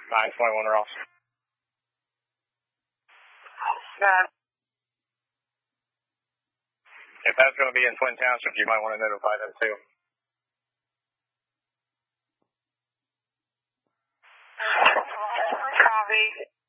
921 Ross. If that's going to be in Twin Township, you might want to notify them too. Copy.